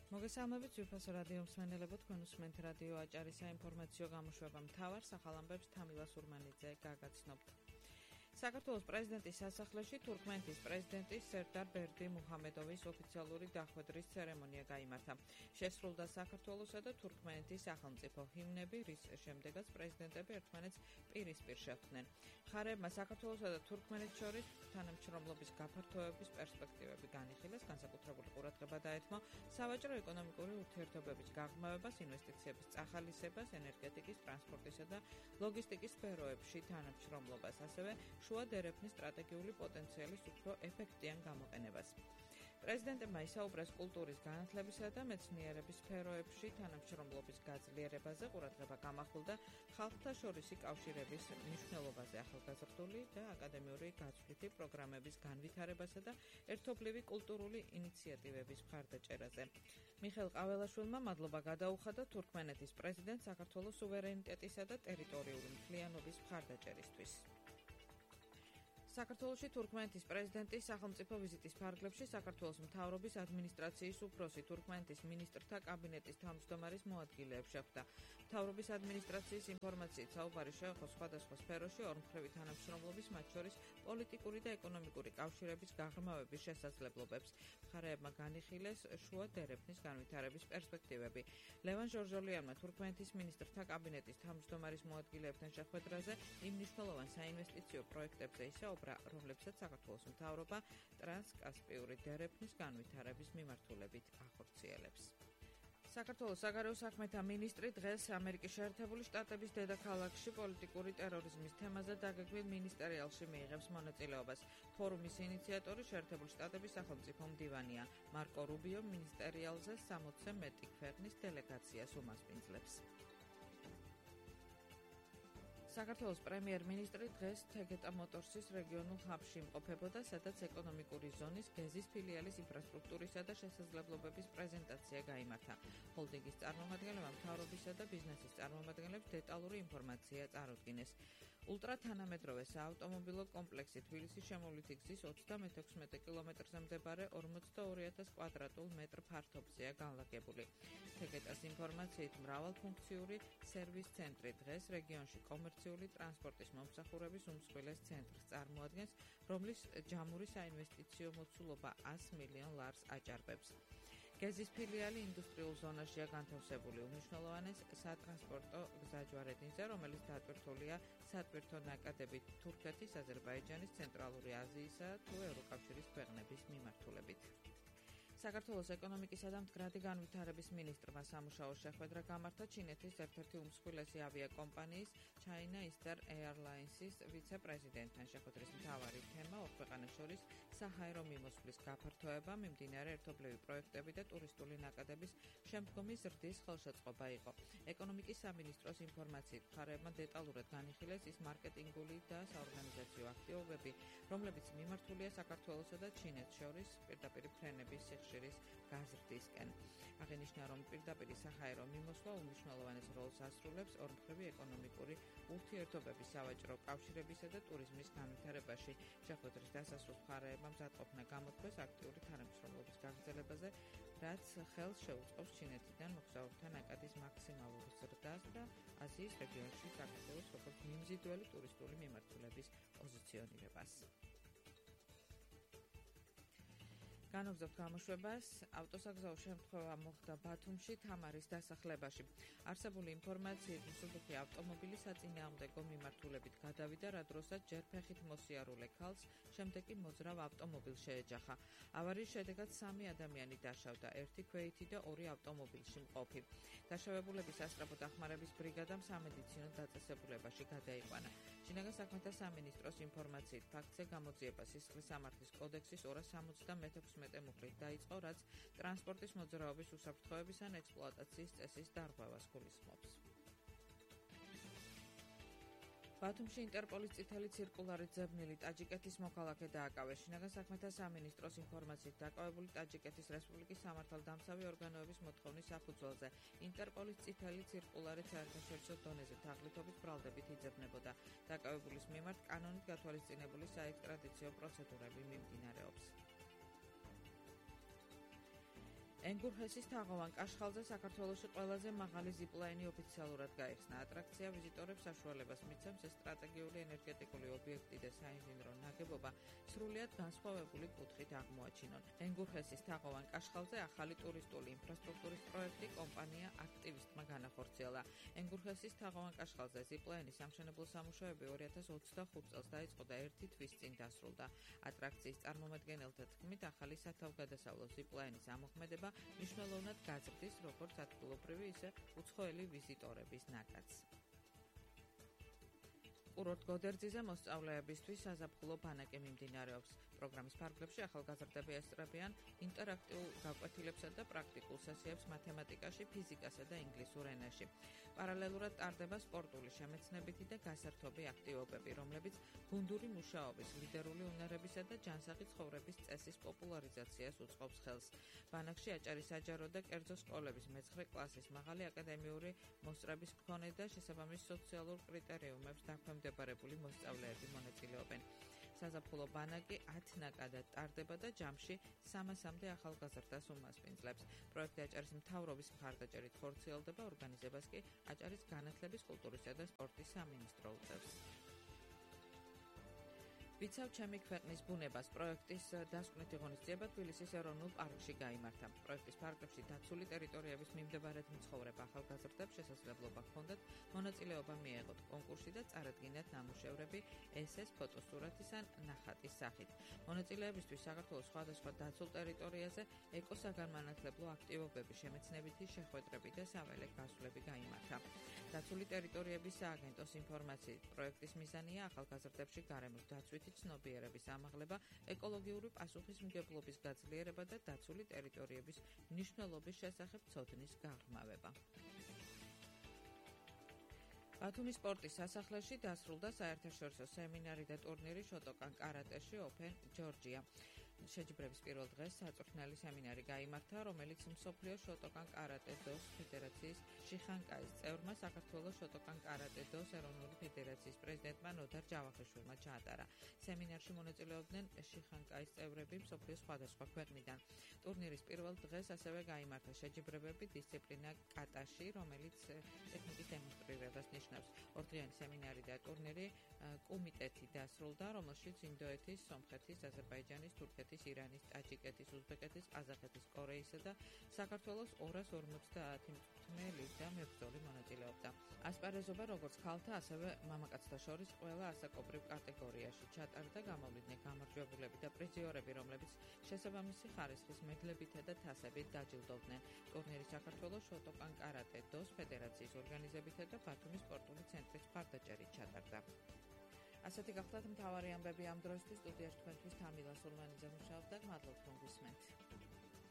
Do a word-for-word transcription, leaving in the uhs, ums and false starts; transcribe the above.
მოგესალმებით ძვირფასო რადიო მსმენელებო, თქვენ უსმენთ რადიო აჭარის საინფორმაციო გამოშვება მთავარ სახელამბებს თამილა სურმანიძე გაგაცნობთ. საქართველოს პრეზიდენტის სასახლეში თურქმენეთის პრეზიდენტის სერდარ ბერდი მუჰამედოვის ოფიციალური დახვედრის ცერემონია გაიმართა. შესრულდა საქართველოსა და თურქმენეთის სახელმწიფო ჰიმნები, რის შემდეგაც პრეზიდენტები ერთმანეთს პირისპირ შეხვდნენ. მხარეებმა საქართველოსა და თურქმენეთს შორის თანამშრომლობის გაფართოების პერსპექტივები განიხილეს, განსაკუთრებული ყურადღება დაეთმო სავაჭრო ეკონომიკური ურთიერთობების გაღრმავებას, ინვესტიციების წახალისებას, ენერგეტიკის, ტრანსპორტისა და ლოგისტიკის სფეროებში თანამშრომლობას, ასევე შუა დერეფნის სტრატეგიული პოტენციალის უფრო ეფექტიან გამოყენებას. პრეზიდენტებმა ისაუბრეს კულტურის, განათლებისა და მეცნიერების სფეროებში თანამშრომლობის გაძლიერებაზე, ყურადღება გამახვილდა ხალხთა შორისი კავშირების მნიშვნელობაზე, ახალგაზრდული და აკადემიური გაცვლითი პროგრამების განვითარებასა და ერთობლივი კულტურული ინიციატივების მხარდაჭერაზე. მიხეილ ყაველაშვილმა მადლობა გადაუხადა თურქმენეთის პრეზიდენტს საქართველოს სუვერენიტეტისა და ტერიტორიული მთლიანობის მხარდაჭერისთვის. საქართველოში თურქმენეთის პრეზიდენტის სახელმწიფო ვიზიტის ფარგლებში საქართველოს მთავრობის ადმინისტრაციის უფროსი თურქმენეთის მინისტრთა კაბინეტის თავმჯდომარის მოადგილეებს შეხვდა. მთავრობის ადმინისტრაციის ინფორმაციით საუბარი შეეხო სხვადასხვა სფეროში ორმხრივი თანამშრომლობის, მათ შორის პოლიტიკური და ეკონომიკური კავშირების გაღრმავების შესაძლებლობებს. მხარეებმა განიხილეს შუა დერეფნის განვითარების პერსპექტივები. ლევან ჟორჟოლიანმა თურქმენეთის მინისტრთა კაბინეტის თავმჯდომარის მოადგილეებთან შეხვედრაზე იმ მნიშვნელოვან საინვესტიციო პროექტებზე ისაუბრა, რომლებსაც საქართველოს მთავრობა ტრანსკასპიური დერეფნის განვითარების მიმართულებით ახორციელებს. საქართველოს საგარეო საქმეთა მინისტრი დღეს ამერიკის შეერთებული შტატების დედაქალაქში პოლიტიკური ტერორიზმის თემაზე დაგეგმილ მინისტერიალში მიიღებს მონაწილეობას. ფორუმის ინიციატორი შეერთებული შტატების სახელმწიფო მდივანია. მარკო რუბიო მინისტერიალზე სამოცზე მეტი ქვეყნის დელეგაციას უმასპინძლებს. საქართველოს პრემიერ-მინისტრი დღეს თეგეტა მოტორსის რეგიონულ ჰაბში იმყოფებოდა, სადაც ეკონომიკური ზონის გეზის ფილიალის ინფრასტრუქტურისა და შესაძლებლობების პრეზენტაცია გაიმართა. ჰოლდინგის წარმომადგენლებმა მთავრობისა და ბიზნესის წარმომადგენლებს დეტალური ინფორმაცია წარუდგინეს. ულტრათანამედროვე საავტომობილო კომპლექსი თბილისის შემოვლითი გზის ოცდამექვსმეტ კილომეტრზე მდებარე ორმოცდაორი ათას კვადრატულ მეტრ ფართობზეა განლაგებული. თეგეტას ინფორმაციით მრავალფუნქციური სერვის ცენტრი დღეს რეგიონში კომერციული ტრანსპორტის მომსახურების უმსხვილეს ცენტრს წარმოადგენს, რომლის ჯამური საინვესტიციო მოცულობა ას მილიონ ლარს აჭარბებს. გეზის ფილიალი ინდუსტრიულ ზონაშია განთავსებული უმნიშვნელოვანეს სატრანსპორტო გზაჯვარედინზე, რომელიც დატვირთულია სატვირთო ნაკადებით თურქეთის, აზერბაიჯანის, ცენტრალური აზიისა თუ ევროკავშირის ქვეყნების მიმართულებით. საქართველოს ეკონომიკისა და მდგრადი განვითარების მინისტრმა სამუშაო შეხვედრა გამართა ჩინეთის ერთ-ერთი უმსხვილესი ავიაკომპანიის China Eastern Airlines-ის ვიცე-პრეზიდენტთან. შეხვედრის მთავარი თემა ორ ქვეყანას შორის საჰაერო მიმოსვლის გაფართოება, მიმდინარე ერთობლივი პროექტები და ტურისტული ნაკადების შემდგომი ზრდის ხელშეწყობა იყო. ეკონომიკის სამინისტროს ინფორმაციით მხარეებმა დეტალურად განიხილეს ის მარკეტინგული და საორგანიზაციო აქტივობები, რომლებიც მიმართულია საქართველოსა და ჩინეთს შორის პირდაპირ ფრენების სიხშირის გაზრდისკენ. აღინიშნა, რომ პირდაპირ საჰაერო მიმოსვლა უმნიშვნელოვანეს როლს ასრულებს ორმხრივი ეკონომიკური ურთიერთობების, სავაჭრო კავშირებისა და ტურიზმის განვითარებაში. შეხვედრის დასასრულს მხარეებმა მზადყოფნა გამოთქვეს აქტიური თანამშრომლობის გაგრძელებაზე, რაც ხელს შეუწყობს ჩინეთიდან მოგზაურთა ნაკადის მაქსიმალურ ზრდას და აზიის რეგიონში საქართველოს როგორც მიმზიდველი ტურისტული მიმართულების პოზიციონირებას. განვგზავნებთ გამოშვებას. ავტოსაგზაო შემთხვევა მოხდა ბათუმში თამარის დასახლებაში. არსებული ინფორმაციით მსუბუქი ავტომობილი საწინააღმდეგო მიმართულებით გადავიდა, რა დროსაც ჯერ ფეხით მოსიარულე ქალს, შემდეგ კი მოძრავ ავტომობილს შეეჯახა. ავარიის შედეგად სამი ადამიანი დაშავდა, ერთი ქვეითი და ორი ავტომობილში მყოფი. დაშავებულების სასწრაფო დახმარების ბრიგადამ სამედიცინო დაწესებულებაში გადაიყვანა. შინაგან საქმეთა სამინისტროს ინფორმაციით ფაქტზე გამოძიება სისხლის სამართლის კოდექსის ორას სამოცდამექვსმეტ მუხლით დაიწყო, რაც ტრანსპორტის მოძრაობის უსაფრთხოების ან ექსპლუატაციის წესის დარღვევას გულისხმობს. ბათუმში ინტერპოლის წითელი ცირკულარი ძებნილი ტაჯიკეთის მოქალაქე დააკავეს. შინაგან საქმეთა სამინისტროს ინფორმაციით დაკავებული ტაჯიკეთის რესპუბლიკის სამართალდამცავი ორგანოების მოთხოვნის საფუძველზე ინტერპოლის წითელი ცირკულარი საერთაშორისო დონეზე თაღლითობით ბრალდებით იძებნებოდა. დაკავებულის მიმართ კანონით გათვალისწინებული საექსტრადიციო პროცედურები მიმდინარეობს. ენგურჰესის თაღოვან კაშხალზე საქართველოში ყველაზე მაღალი ზიპლაინი ოფიციალურად გაიხსნა. ატრაქცია ვიზიტორებს საშუალებას მიცემს ეს სტრატეგიული ენერგეტიკული ობიექტი და საინჟინრო ნაგებობა სრულიად განსხვავებული კუთხით აღმოაჩინონ. ენგურჰესის თაღოვან კაშხალზე ახალი ტურისტული ინფრასტრუქტურის პროექტი კომპანია აქტივისტმა განახორციელა. ენგურჰესის თაღოვან კაშხალზე ზიპლაინის სამშენებლო სამუშაოები ორი ათას ოცდახუთ წელს დაიწყო და ერთი თვის წინ დასრულდა. ატრაქციის წარმომადგენელთა თქმით, ახალი სათავგადასავლო ზიპლაინის ამოქმედება მნიშვნელოვნად გაზრდის როგორც ადგილობრივი, ისე უცხოელი ვიზიტორების ნაკადს. კურორტ გოდერძიზე მოსწავლეებისთვის საზაფხულო ბანაკი მიმდინარეობს. პროგრამის ფარგლებში ახალგაზრდები ესწრებიან ინტერაქტიულ გაკვეთილებსა და პრაქტიკულ სესიებს მათემატიკაში, ფიზიკასა და ინგლისურ ენაში. პარალელურად ტარდება სპორტული შემეცნებითი და გასართობი აქტივობები, რომლებიც გუნდური მუშაობის, ლიდერული უნარებისა და ჯანსაღი ცხოვრების წესის პოპულარიზაციას უწყობს ხელს. ბანაკში აჭარის საჯარო და კერძო სკოლების მეცხრე კლასის მაღალი აკადემიური მოსწრების მქონე და შესაბამის სოციალურ კრიტერიუმებს დაქვემდებარებული მოსწავლეები მონაწილეობენ. საზაფხულო ბანაკი ათ ნაკადად ტარდება და ჯამში სამასამდე ახალგაზრდას უმასპინძლებს. პროექტი აჭარის მთავრობის მხარდაჭერით ხორციელდება, ორგანიზებას კი აჭარის განათლების, კულტურისა და სპორტის სამინისტრო უწევს. ვიცავ ჩემი ქვეყნის ბუნებას პროექტის დასკვნითი ღონისძიება თბილისის ეროვნულ პარკში გაიმართა. პროექტის ფარგლებში დაცული ტერიტორიების მიმდებარედ მცხოვრებ ახალგაზრდებს შესაძლებლობა ჰქონდათ მონაწილეობა მიეღოთ კონკურსში და წარადგინათ ნამუშევრები ესეს, ფოტოსურათის ან ნახატის სახით. მონაწილეებისთვის საქართველოს სხვადასხვა დაცულ ტერიტორიაზე ეკოსაგანმანათლებლო აქტივობები, შემეცნებითი შეხვედრები და საველე გასვლები გაიმართა. დაცული ტერიტორიების სააგენტოს ინფორმაციით, პროექტის მიზანია ახალგაზრდებში გარემოს დაცვით ცნობიერების ამაღლება, ეკოლოგიური პასუხისმგებლობის გაძლიერება და დაცული ტერიტორიების მნიშვნელობის შესახებ ცოდნის გაღრმავება. ბათუმის სპორტის სასახლეში დასრულდა საერთაშორისო სემინარი და ტურნირი შოტოკან კარატეში Open Georgia. შეჯიბრების პირველ დღეს საწვრთნელი სემინარი გაიმართა, რომელიც მსოფლიო შოტოკან კარატე დოს ფედერაციის შიხანკაის წევრმა, საქართველოს შოტოკან კარატე დოს ეროვნული ფედერაციის პრეზიდენტმა ნოდარ ჯავახიშვილმა ჩაატარა. სემინარში მონაწილეობდნენ შიხანკაის წევრები მსოფლიოს სხვადასხვა ქვეყნიდან. ტურნირის პირველ დღეს ასევე გაიმართა შეჯიბრებები დისციპლინა კატაში, რომელიც ტექნიკის დემონსტრირებას ნიშნავს. ორდღიანი სემინარი და ტურნირი კომიტეტი დასრულდა, რომელშიც ინდოეთის, სომხეთის, აზერბაიჯანის, თურქეთის, ირანის, ტაჯიკეთის, უზბეკეთის, ყაზახეთის, კორეისა და საქართველოს ორას ორმოცდაათი მწვრთნელი და მებრძოლი მონაწილეობდა. ასპარეზობა როგორც ქალთა, ასევე მამაკაცთა შორის ყველა ასაკობრივ კატეგორიაში ჩატარდა. გამოვიდნენ გამარჯვებულები და პრიზიორები, რომლებიც შესაბამისი ხარისხის მედლებითა და თასებით დაჯილდოვდნენ. ტურნირი საქართველოს შოტოკან კარატე დოს ფედერაციის ორგანიზებითა და ბათუმის სპორტული ცენტრის მხარდაჭერით ჩატარდა. ასეთი გახლავთ მთავარი ამბები ამ დროისთვის. სტუდიაში თქვენთვის თამილა სულმანიძე მუშაობდა. მადლობთ რომ გისმენთ.